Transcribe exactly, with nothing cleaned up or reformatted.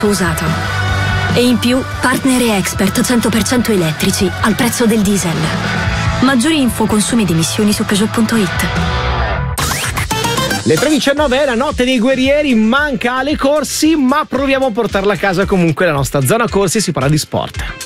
usata. E in più, partner e expert cento per cento elettrici al prezzo del diesel. Maggiori info consumi ed emissioni su Peugeot punto it. Le tre e diciannove è la notte dei guerrieri, manca Ale Corsi, ma proviamo a portarla a casa comunque la nostra zona corsi, si parla di sport.